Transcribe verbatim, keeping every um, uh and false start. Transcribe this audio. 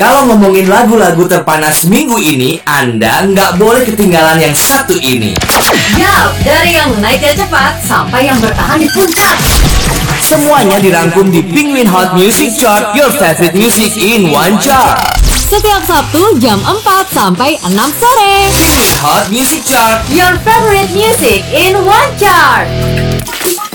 Kalau ngomongin lagu-lagu terpanas minggu ini, Anda nggak boleh ketinggalan yang satu ini. Yap, dari yang naiknya cepat sampai yang bertahan di puncak. Semuanya dirangkum di Penguin Hot Music Chart, your favorite music in one chart. Setiap Sabtu jam empat sampai enam sore. Penguin Hot Music Chart, Your favorite music in one chart.